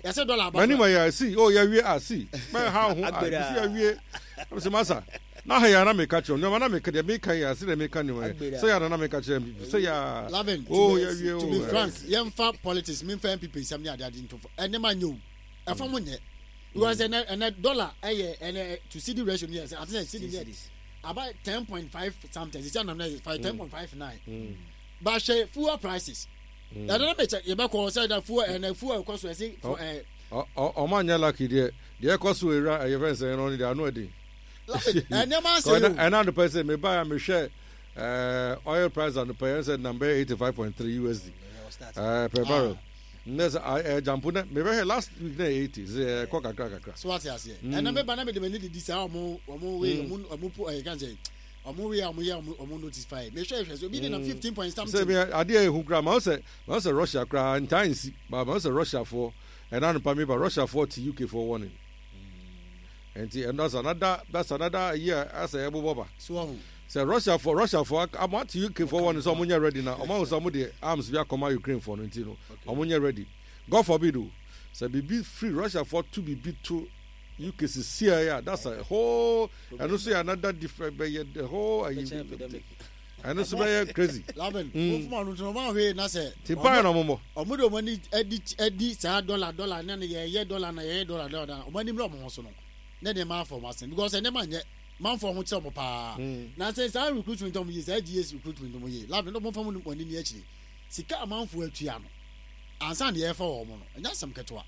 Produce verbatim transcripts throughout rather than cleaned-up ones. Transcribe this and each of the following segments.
I said dollar. Many my see. Oh yeah, we are see. My how who I see we. I'm saying massa. Now here na make catch on. No na make the make here. See the make anyway. So ya na make catch them. So ya. Oh yeah, we. To be frank, young far politics. Me fan people. Some ya they didn't. And the man you. I found one here. Because and a dollar. Eh and to see the ratio here. I think see the about ten point five something. It's not five ten point five nine. But she fuel prices. I don't know. You back or say that fuel and a fuel cost. I think for a. Oh, oh, man, you're lucky, dear. The cost will run your friends and only they are no idea. And the man said, another person may buy a share uh, oil price on the parents at number eighty-five point three U S D uh, per barrel. There's a jump on it. Maybe last week, eighties, a coca cracker. So what's I say? And I remember the minute this hour more or more way, or more, I can say. Or more, or more notified. Make sure you're being fifteen point something. I did who grandma said, Master Russia cry and times, but Master Russia for. And I'm by Russia forty U K for warning. And and that's another that's another year as a Boba. So so Russia for Russia for I'm at U K for one is Omunya ready now. Among some of the arms we are come Ukraine for Nintino. Omunya ready. God forbid. So be beat free Russia for to be beat to U K C I A. That's a whole and also another different the whole and it's very crazy. Laben, move on no way na say. Tipa no mo. Omudo money edi edi sa dollar dollar na ye ye dollar na ye dollar dollar. Omani mlo mo so no. Na dey man for masin because any man ye man for ho che mo pa. Na say sa recruitment mo ye sa G S recruitment mo ye. Laben no mo fa mo ni ni akiri. Sika man for atua no. Ansa na ye fa wo mo no. Enya sam ketewa.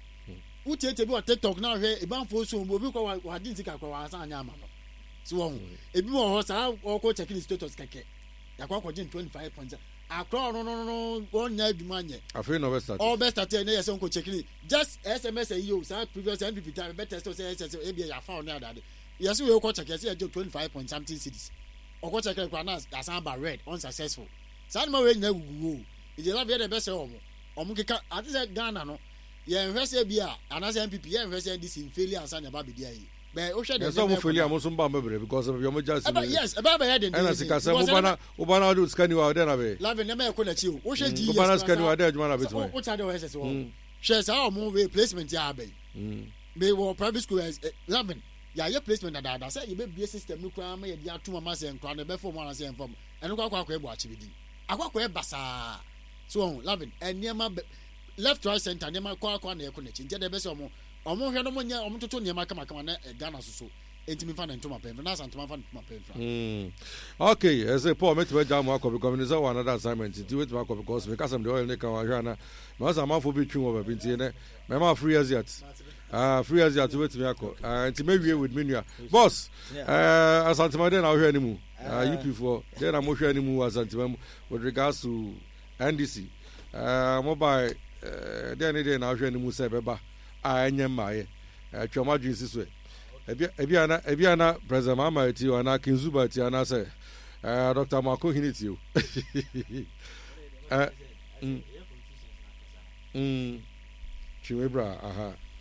Utiete bi o TikTok na hwe e ban for so mo bi ko wa din sika ko wa ansa anya ama no. So one, if you want to go check the status, keke. You go check twenty-five points. Akro no no no one year demand. I feel no best. All best at ten years. Uncle check it. Just S M S. You say previous M P P time better to say S S. A B I found out that. Yes, we go check. Yes, you twenty-five point something cities. Or go check it. That's about red unsuccessful. Some more way no go. If you love the best home, or Mukika, I just Ghana no. Yeah, invest A B I. Another M P P. Yeah, invest this in failure and sign about the But Osha there's some failure most of them because of your just yes about my head and I say Ubana Ubana do scan you out there away. Love never equal to you. Osha Ubana scan you out there one of it. What are the S S O? Shares our move replacement ya be. May war private school as eleven. Ya your placement that I say you be system no crime me ya two mamas and crown be for one say inform. And go kwa kwa watch with. Akwa kwa basa. So loving and near my left right center near my kwa kwa na economy. Ntia de be so mo omo hwe no mo nya omo toto niam kama kama na Ghana so so entimi fa na ntoma pen na santoma fa ntoma pen fra mm okay as a poor meto jam akọ because we know another assignment it wait akọ because we cast them the oil ne kan wa hwa na na sa manfo bi twin over binti ne me ma free as yet ah free as yet wait me akọ ah entimi wie with menua boss eh asantoma den na hwa animu ah U P four den na mo hwa animu asantoma with regards to N D C uh mobile eh den ne den na hwa animu se beba anya maye atwama dwinsi so ebia ebia na ebia na president Mama ti ona Kinzuba ti ana say eh Doctor Mako Hiniti o eh mm mm Chimebra aha